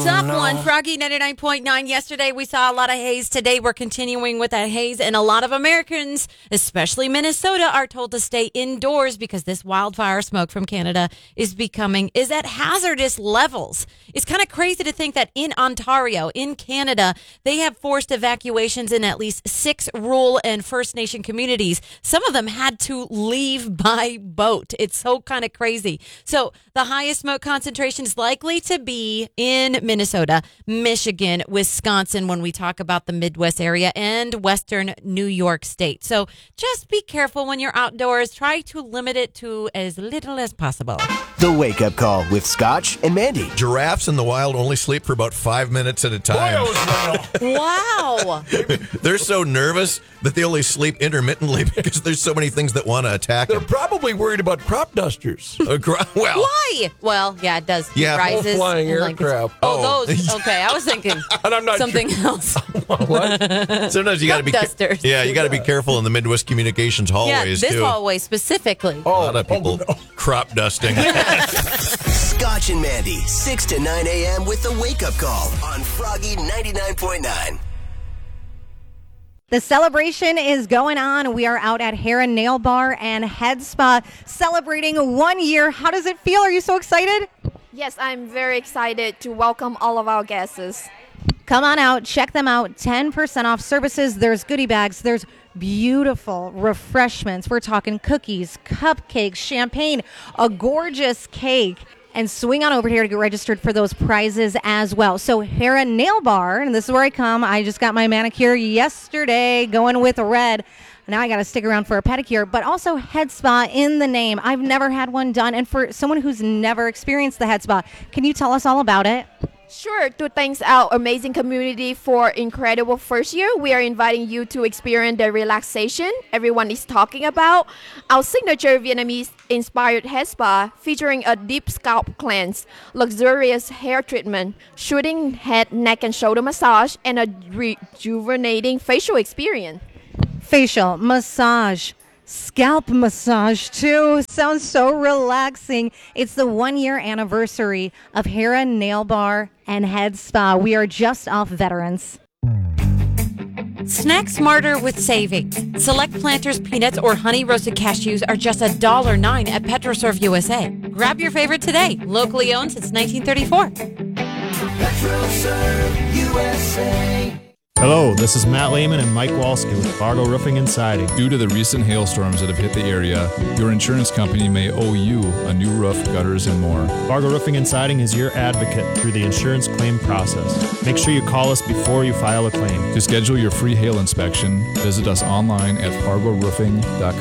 Up one, Froggy 99.9. Yesterday we saw a lot of haze. Today we're continuing with that haze, and a lot of Americans, especially Minnesota, are told to stay indoors because this wildfire smoke from Canada is at hazardous levels. It's kind of crazy to think that in Ontario, in Canada, they have forced evacuations in at least 6 rural and First Nation communities. Some of them had to leave by boat. It's so kind of crazy. So the highest smoke concentration is likely to be in Minnesota, Michigan, Wisconsin, when we talk about the Midwest area, and Western New York State. So just be careful when you're outdoors. Try to limit it to as little as possible. The Wake Up Call with Scotch and Mandy. Giraffes in the wild only sleep for about 5 minutes at a time. Wow. They're so nervous that they only sleep intermittently because there's so many things that want to attack They're them. probably worried about crop dusters. Well, Why? Well, yeah, it does. Yeah, Rises flying and like aircraft. those. Okay, I was thinking And I'm not something else. What? sometimes you got to be dusters. Yeah, you got to be careful in the Midwest communications Yeah, hallways this too. hallway specifically. A lot of people crop dusting. Scotch and Mandy, 6 to 9 a.m. with The Wake Up Call on Froggy 99.9. The celebration is going on. We are out at Hair and Nail Bar and Head Spa celebrating 1 year. How does it feel? Are you so excited? Yes, I'm very excited to welcome all of our guests. Come on out. Check them out. 10% off services. There's goodie bags. There's beautiful refreshments. We're talking cookies, cupcakes, champagne, a gorgeous cake. And swing on over here to get registered for those prizes as well. So Hair and Nail Bar, and this is where I come. I just got my manicure yesterday, going with red. Now I got to stick around for a pedicure, but also Head Spa in the name. I've never had one done. And for someone who's never experienced the Head Spa, can you tell us all about it? Sure, to thank our amazing community for incredible first year, we are inviting you to experience the relaxation everyone is talking about. Our signature Vietnamese-inspired head spa featuring a deep scalp cleanse, luxurious hair treatment, shooting head, neck, and shoulder massage, and a rejuvenating facial experience. Facial, massage, scalp massage too. Sounds so relaxing. It's the 1 year anniversary of Hair and Nail Bar and Head Spa. We are just off Veterans. Snack smarter with savings. Select Planters peanuts or honey roasted cashews are just $1.09 at PetroServe USA. Grab your favorite today. Locally owned since 1934. PetroServe USA. Hello, this is Matt Lehman and Mike Walski with Fargo Roofing and Siding. Due to the recent hailstorms that have hit the area, your insurance company may owe you a new roof, gutters, and more. Fargo Roofing and Siding is your advocate through the insurance claim process. Make sure you call us before you file a claim. To schedule your free hail inspection, visit us online at fargoroofing.com.